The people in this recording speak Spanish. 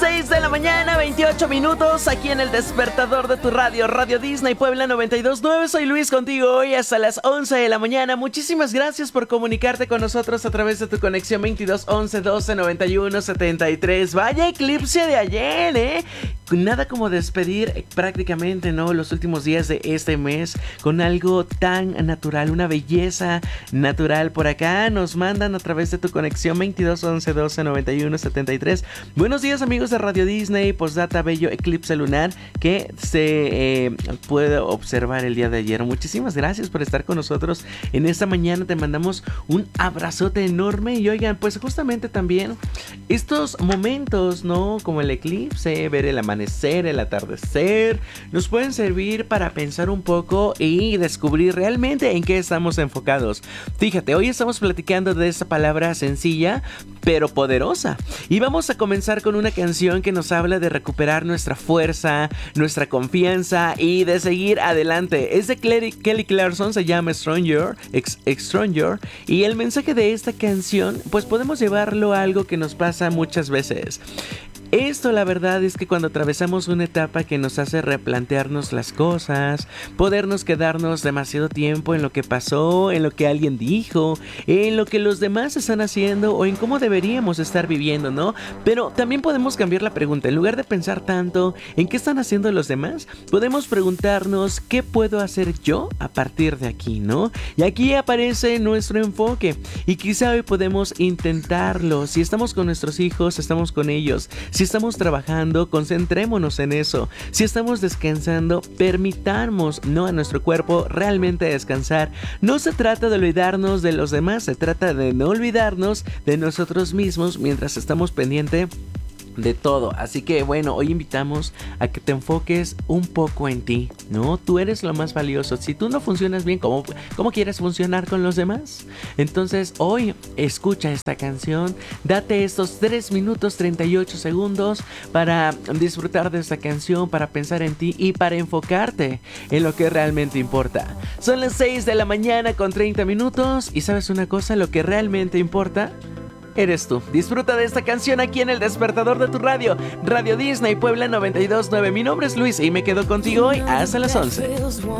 6 de la mañana, 28 minutos, aquí en el despertador de tu radio, Radio Disney Puebla 92.9. Soy Luis contigo hoy hasta las 11 de la mañana. Muchísimas gracias por comunicarte con nosotros a través de tu conexión 22 11 12 91 73. Vaya eclipse de ayer, Nada como despedir prácticamente, ¿no?, los últimos días de este mes con algo tan natural, una belleza natural. Por acá nos mandan a través de tu conexión 22 11 12 91 73. Buenos días, amigos de Radio Disney. Postdata, bello eclipse lunar que se puede observar el día de ayer. Muchísimas gracias por estar con nosotros en esta mañana. Te mandamos un abrazote enorme. Y oigan, pues justamente también estos momentos, ¿no?, como el eclipse, ver el amanecer, el atardecer, nos pueden servir para pensar un poco y descubrir realmente en qué estamos enfocados. Fíjate, hoy estamos platicando de esta palabra sencilla pero poderosa, y vamos a comenzar con una canción que nos habla de recuperar nuestra fuerza, nuestra confianza y de seguir adelante. Es de Kelly Clarkson, se llama Stronger, y el mensaje de esta canción pues podemos llevarlo a algo que nos pasa muchas veces. Esto, la verdad, es que cuando atravesamos una etapa que nos hace replantearnos las cosas, podernos quedarnos demasiado tiempo en lo que pasó, en lo que alguien dijo, en lo que los demás están haciendo o en cómo deberíamos estar viviendo, ¿no? Pero también podemos cambiar la pregunta. En lugar de pensar tanto en qué están haciendo los demás, podemos preguntarnos qué puedo hacer yo a partir de aquí, ¿no? Y aquí aparece nuestro enfoque y quizá hoy podemos intentarlo. Si estamos con nuestros hijos, estamos con ellos. Si estamos trabajando, concentrémonos en eso. Si estamos descansando, permitamos, ¿no?, a nuestro cuerpo realmente descansar. No se trata de olvidarnos de los demás, se trata de no olvidarnos de nosotros mismos mientras estamos pendientes de todo. Así que bueno, hoy invitamos a que te enfoques un poco en ti, ¿no? Tú eres lo más valioso. Si tú no funcionas bien, ¿cómo quieres funcionar con los demás? Entonces hoy escucha esta canción, date estos 3 minutos 38 segundos para disfrutar de esta canción, para pensar en ti y para enfocarte en lo que realmente importa. Son las 6 de la mañana con 30 minutos y ¿sabes una cosa? Lo que realmente importa eres tú. Disfruta de esta canción aquí en el despertador de tu radio, Radio Disney Puebla 92.9. Mi nombre es Luis y me quedo contigo hoy hasta las 11.